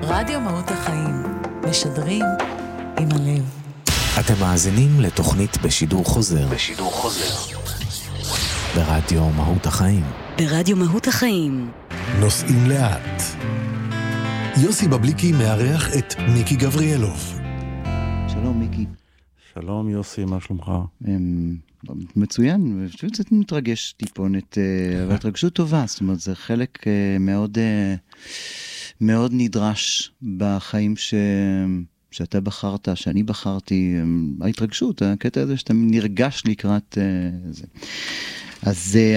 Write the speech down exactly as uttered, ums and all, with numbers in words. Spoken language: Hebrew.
ברדיו מהות החיים, משדרים עם הלב. אתם מאזינים לתוכנית בשידור חוזר. בשידור חוזר. ברדיו מהות החיים. ברדיו מהות החיים. נוסעים לאט. יוסי בבליקי מארח את מיקי גבריאלוב. שלום מיקי. שלום יוסי, מה שלומך? מצוין, אני חושבת קצת מתרגש טיפונת, אבל התרגשות טובה, זאת אומרת, זה חלק מאוד, מאוד נדרש בחיים ש... שאתה בחרת, שאני בחרתי, ההתרגשות, הקטע הזה שאתה נרגש לקראת זה. אז